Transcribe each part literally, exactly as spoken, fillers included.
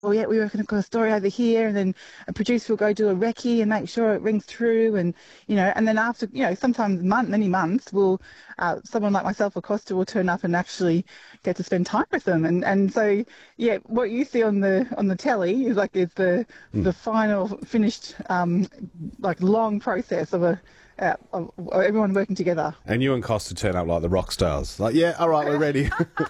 oh yeah, we reckon I've got a story over here, and then a producer will go do a recce and make sure it rings true, and you know, and then after, you know, sometimes month, many months, will uh, someone like myself or Costa will turn up and actually get to spend time with them, and and so yeah, what you see on the on the telly is like it's the mm. the final finished um like long process of a. Uh, of everyone working together. And you and Costa turn up like the rock stars. Like, yeah, all right, we're ready.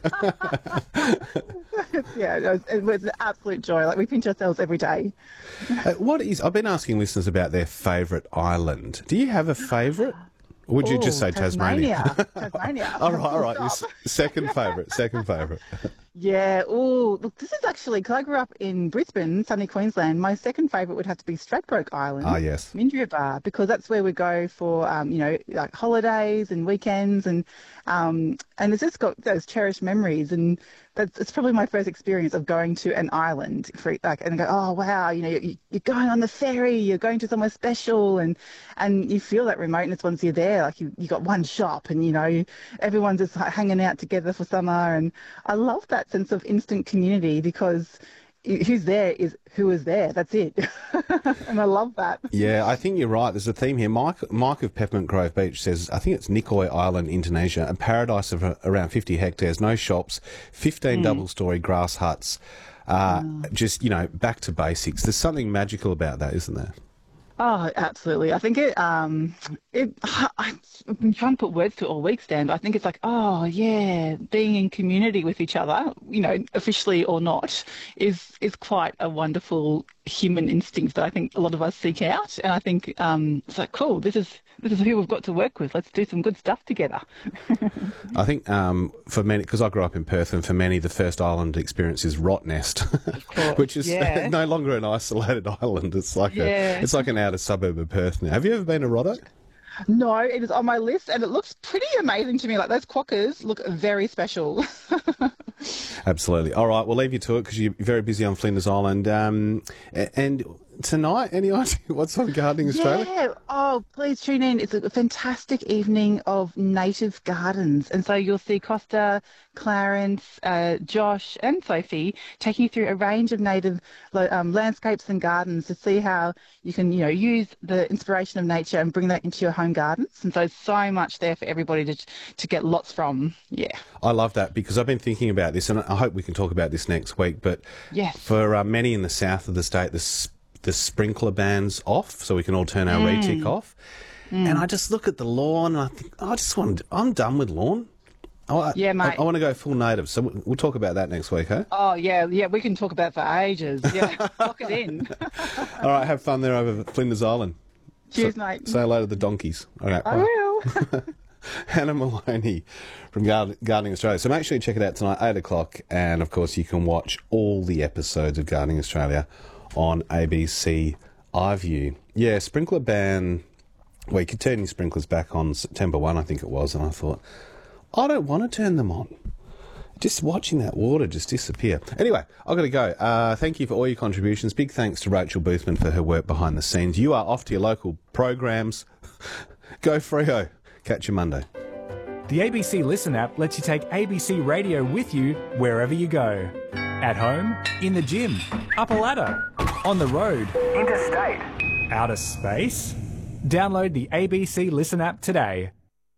Yeah, it was, it was an absolute joy. Like, we pinch ourselves every day. Uh, what is? I've been asking listeners about their favourite island. Do you have a favourite? Or would you Ooh, just say Tasmania? Tasmania. Tasmania. all right, all right. Your second favourite, second favourite. Yeah, oh, look, this is actually, because I grew up in Brisbane, sunny Queensland, my second favourite would have to be Stradbroke Island. Ah, yes. Mindria Bar, because that's where we go for, um, you know, like holidays and weekends, and um, and it's just got those cherished memories, and that's it's probably my first experience of going to an island, for, like, and go, oh, wow, you know, you, you're going on the ferry, you're going to somewhere special, and and you feel that remoteness once you're there, like you, you got one shop, and, you know, everyone's just like, hanging out together for summer, and I love that sense of instant community, because who's there is who is there. That's it. And I love that. Yeah, I think you're right. There's a theme here. Mike, Mike of Peppermint Grove Beach says, I think it's Nicoy Island, Indonesia, a paradise of around fifty hectares, no shops, fifteen mm. double-storey grass huts. Uh, oh. Just, you know, back to basics. There's something magical about that, isn't there? Oh, absolutely. I think it, um, it, I've been trying to put words to it all week, Stan, but I think it's like, oh, yeah, being in community with each other, you know, officially or not, is is quite a wonderful human instinct that I think a lot of us seek out. And I think um, it's like, cool, this is this is who we've got to work with. Let's do some good stuff together. I think um, for many, because I grew up in Perth, and for many, the first island experience is Rottnest, which is yeah. no longer an isolated island. It's like yeah. a, it's like an outer suburb of Perth now. Have you ever been to Rotto? No, it is on my list, and it looks pretty amazing to me. Like, those quokkas look very special. Absolutely. All right, we'll leave you to it because you're very busy on Flinders Island. Um, and tonight, any idea what's on Gardening Australia? Yeah. Oh, please tune in. It's a fantastic evening of native gardens. And so you'll see Costa, Clarence, uh, Josh and Sophie taking you through a range of native um, landscapes and gardens to see how you can, you know, use the inspiration of nature and bring that into your home gardens. And so so much there for everybody to to get lots from. Yeah. I love that, because I've been thinking about this, and I hope we can talk about this next week. But yes. for uh, many in the south of the state, the the sprinkler ban's off, so we can all turn our mm. retic off. Mm. And I just look at the lawn, and I think, I just want, I'm done with lawn. I, yeah, mate. I, I want to go full native, so we'll talk about that next week, eh? Oh, yeah, yeah, we can talk about that for ages. Yeah, lock it in. All right, have fun there over Flinders Island. Cheers, so, mate. Say hello to the donkeys. All right, I bye. will. Hannah Maloney from Gard- Gardening Australia. So make sure you check it out tonight, eight o'clock, and of course you can watch all the episodes of Gardening Australia on A B C iView. Yeah, sprinkler ban. Well, you could turn your sprinklers back on September first, I think it was, and I thought, I don't want to turn them on. Just watching that water just disappear. Anyway, I've got to go. Uh, thank you for all your contributions. Big thanks to Rachel Boothman for her work behind the scenes. You are off to your local programs. Go Freo. Catch you Monday. The A B C Listen app lets you take A B C Radio with you wherever you go. At home, in the gym, up a ladder, on the road, interstate, outer space. Download the A B C Listen app today.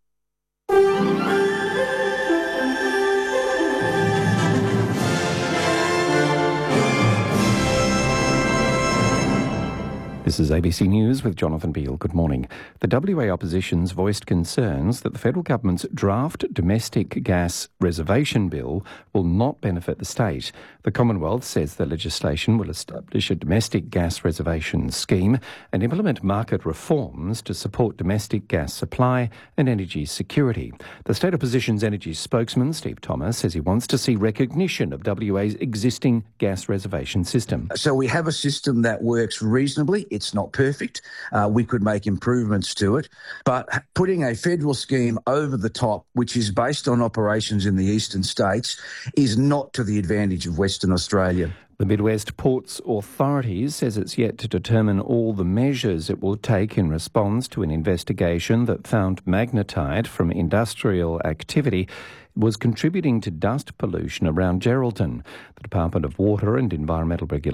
This is A B C News with Jonathan Beale. Good morning. The W A opposition's voiced concerns that the federal government's draft domestic gas reservation bill will not benefit the state. The Commonwealth says the legislation will establish a domestic gas reservation scheme and implement market reforms to support domestic gas supply and energy security. The state opposition's energy spokesman, Steve Thomas, says he wants to see recognition of W A's existing gas reservation system. So we have a system that works reasonably. It's It's not perfect. Uh, we could make improvements to it. But putting a federal scheme over the top, which is based on operations in the eastern states, is not to the advantage of Western Australia. The Midwest Ports Authority says it's yet to determine all the measures it will take in response to an investigation that found magnetite from industrial activity was contributing to dust pollution around Geraldton. The Department of Water and Environmental Regulation